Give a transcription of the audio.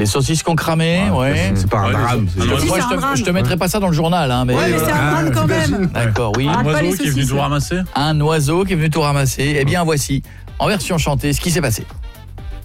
Les saucisses qu'on cramait, ouais. C'est pas un drame. Moi, je te mettrai pas ça dans le journal, hein. Mais Ouais, mais c'est un drame quand même. d'accord, oui. Ah, Un pas les oiseau qui est venu saucisses. tout ramasser. Un oiseau qui est venu tout ramasser. Eh bien, voici, en version chantée, ce qui s'est passé.